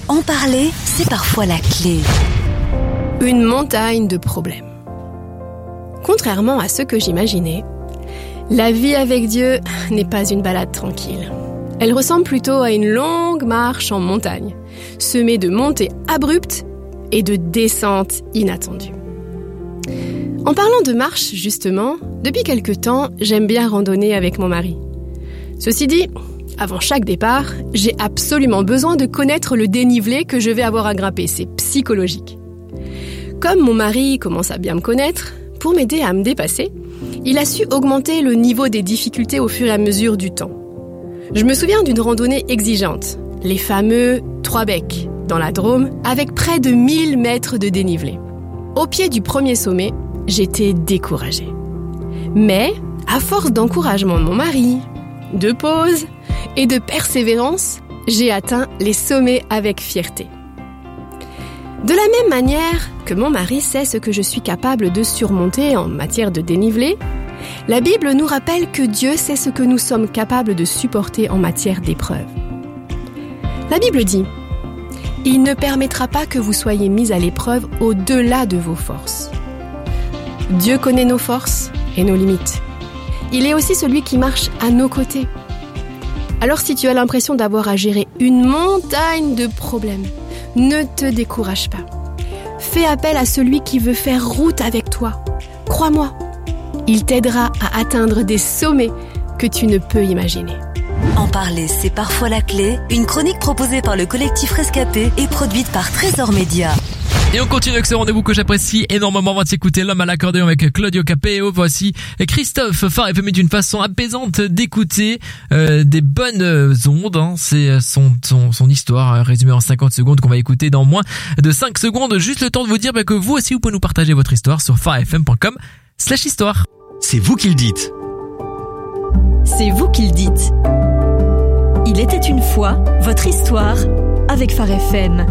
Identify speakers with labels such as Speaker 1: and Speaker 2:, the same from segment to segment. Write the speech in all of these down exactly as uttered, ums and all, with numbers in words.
Speaker 1: En parler, c'est parfois la clé.
Speaker 2: Une montagne de problèmes. Contrairement à ce que j'imaginais, la vie avec Dieu n'est pas une balade tranquille. Elle ressemble plutôt à une longue marche en montagne, semée de montées abruptes et de descentes inattendues. En parlant de marche, justement, depuis quelque temps, j'aime bien randonner avec mon mari. Ceci dit, avant chaque départ, j'ai absolument besoin de connaître le dénivelé que je vais avoir à grimper. C'est psychologique. Comme mon mari commence à bien me connaître, pour m'aider à me dépasser, il a su augmenter le niveau des difficultés au fur et à mesure du temps. Je me souviens d'une randonnée exigeante, les fameux Trois Becs, dans la Drôme, avec près de mille mètres de dénivelé. Au pied du premier sommet, j'étais découragée. Mais, à force d'encouragement de mon mari, de pause et de persévérance, j'ai atteint les sommets avec fierté. De la même manière que mon mari sait ce que je suis capable de surmonter en matière de dénivelé, la Bible nous rappelle que Dieu sait ce que nous sommes capables de supporter en matière d'épreuve. La Bible dit « Il ne permettra pas que vous soyez mis à l'épreuve au-delà de vos forces. » Dieu connaît nos forces et nos limites. Il est aussi celui qui marche à nos côtés. Alors si tu as l'impression d'avoir à gérer une montagne de problèmes, ne te décourage pas. Fais appel à celui qui veut faire route avec toi. Crois-moi, il t'aidera à atteindre des sommets que tu ne peux imaginer.
Speaker 1: En parler, c'est parfois la clé. Une chronique proposée par le collectif Rescapé et produite par Trésor Média.
Speaker 3: Et on continue avec ce rendez-vous que j'apprécie énormément. On va s'écouter L'homme à l'accordéon avec Claudio Capéo. Voici Christophe Phare F M d'une façon apaisante d'écouter euh, des bonnes ondes. Hein. C'est son, son, son histoire résumée en cinquante secondes qu'on va écouter dans moins de cinq secondes. Juste le temps de vous dire bah, que vous aussi vous pouvez nous partager votre histoire sur farfm.com slash histoire.
Speaker 4: C'est vous qui le dites.
Speaker 5: C'est vous qui le dites. Il était une fois votre histoire avec Phare F M.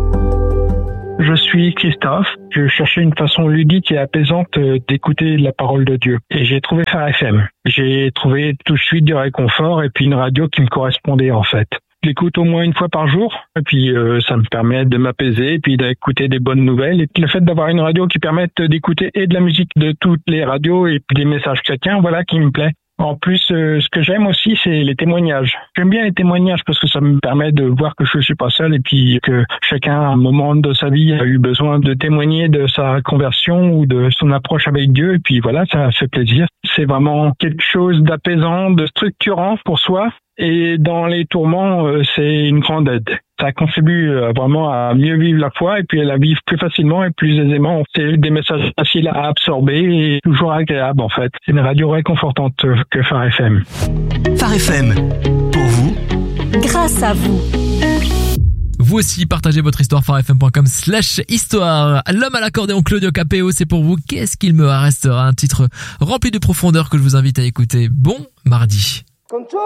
Speaker 6: Je suis Christophe. Je cherchais une façon ludique et apaisante d'écouter la parole de Dieu. Et j'ai trouvé Phare F M. J'ai trouvé tout de suite du réconfort et puis une radio qui me correspondait en fait. Je l'écoute au moins une fois par jour et puis euh, ça me permet de m'apaiser et puis d'écouter des bonnes nouvelles. Et le fait d'avoir une radio qui permette d'écouter et de la musique de toutes les radios et puis des messages chrétiens, voilà qui me plaît. En plus, euh, ce que j'aime aussi, c'est les témoignages. J'aime bien les témoignages parce que ça me permet de voir que je suis pas seul et puis que chacun, à un moment de sa vie, a eu besoin de témoigner de sa conversion ou de son approche avec Dieu. Et puis voilà, ça fait plaisir. C'est vraiment quelque chose d'apaisant, de structurant pour soi. Et dans les tourments, euh, c'est une grande aide. Ça contribue euh, vraiment à mieux vivre la foi et puis à la vivre plus facilement et plus aisément. C'est des messages faciles à absorber et toujours agréables en fait. C'est une radio réconfortante que Phare F M.
Speaker 4: Phare F M, pour vous,
Speaker 5: grâce à vous.
Speaker 3: Vous aussi, partagez votre histoire farfm.com slash histoire. L'homme à l'accordéon Claudio Capéo, c'est pour vous. Qu'est-ce qu'il me restera? Un titre rempli de profondeur que je vous invite à écouter. Bon mardi.